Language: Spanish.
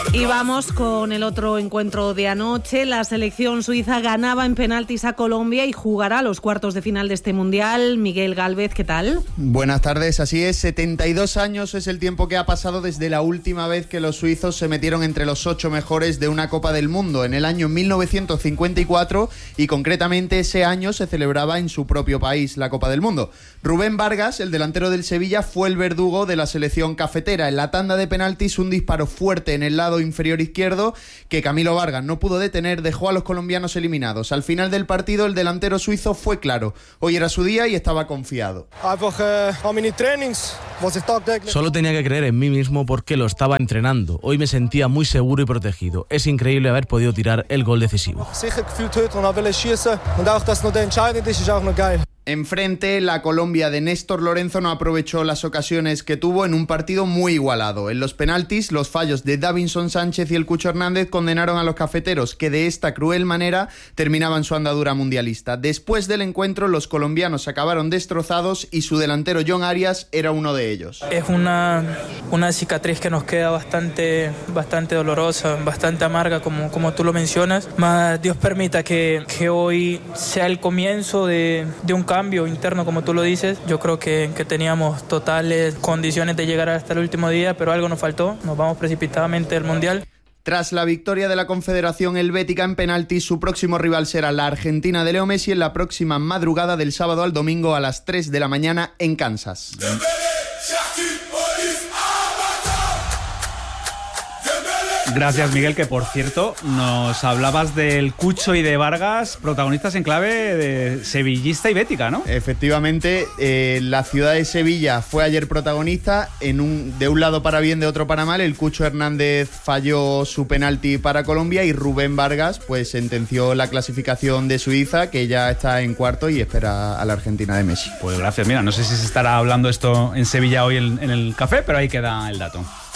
Y vamos con el otro encuentro de anoche. La selección suiza ganaba en penaltis a Colombia y jugará los cuartos de final de este Mundial. Miguel Gálvez, ¿qué tal? Buenas tardes, así es. 72 años es el tiempo que ha pasado desde la última vez que los suizos se metieron entre los 8 mejores de una Copa del Mundo, en el año 1954, y concretamente ese año se celebraba en su propio país la Copa del Mundo. Rubén Vargas, el delantero del Sevilla, fue el verdugo de la selección cafetera. En la tanda de penaltis, un disparo fuerte en el lado inferior izquierdo que Camilo Vargas no pudo detener dejó a los colombianos eliminados. Al final del partido el delantero suizo fue claro: hoy era su día y estaba confiado. Solo tenía que creer en mí mismo porque lo estaba entrenando. Hoy me sentía muy seguro y protegido. Es increíble haber podido tirar el gol decisivo. Enfrente, la Colombia de Néstor Lorenzo no aprovechó las ocasiones que tuvo en un partido muy igualado. En los penaltis, los fallos de Davinson Sánchez y el Cucho Hernández condenaron a los cafeteros, que de esta cruel manera terminaban su andadura mundialista. Después del encuentro, los colombianos acabaron destrozados y su delantero John Arias era uno de ellos. Es una cicatriz que nos queda bastante dolorosa, bastante amarga, como tú lo mencionas. Mas Dios permita que hoy sea el comienzo de un cambio interno, como tú lo dices. Yo creo que teníamos totales condiciones de llegar hasta el último día, pero algo nos faltó. Nos vamos precipitadamente del Mundial. Tras la victoria de la Confederación Helvética en penaltis, su próximo rival será la Argentina de Leo Messi en la próxima madrugada del sábado al domingo a las 3 de la mañana en Kansas. Gracias, Miguel, que por cierto nos hablabas del Cucho y de Vargas, protagonistas en clave de sevillista y bética, ¿no? Efectivamente, la ciudad de Sevilla fue ayer protagonista, de un lado para bien, de otro para mal. El Cucho Hernández falló su penalti para Colombia y Rubén Vargas pues sentenció la clasificación de Suiza, que ya está en cuarto y espera a la Argentina de Messi. Pues gracias, mira, no sé si se estará hablando esto en Sevilla hoy en el café, pero ahí queda el dato.